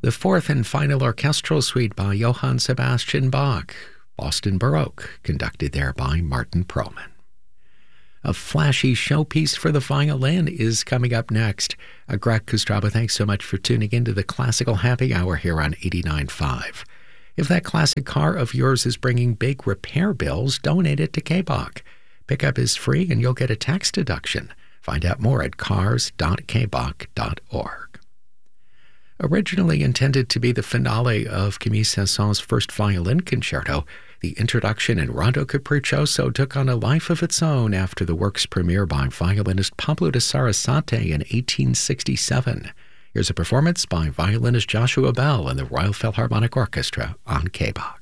The fourth and final orchestral suite by Johann Sebastian Bach, Boston Baroque, conducted there by Martin Perlman. A flashy showpiece for the violin is coming up next. Greg Kostraba, thanks so much for tuning into the Classical Happy Hour here on 89.5. If that classic car of yours is bringing big repair bills, donate it to K-Bach. Pickup is free and you'll get a tax deduction. Find out more at cars.kbach.org. Originally intended to be the finale of Camille Saint-Saëns' first violin concerto, the introduction in Rondo Capriccioso took on a life of its own after the work's premiere by violinist Pablo de Sarasate in 1867. Here's a performance by violinist Joshua Bell and the Royal Philharmonic Orchestra on K-Bach.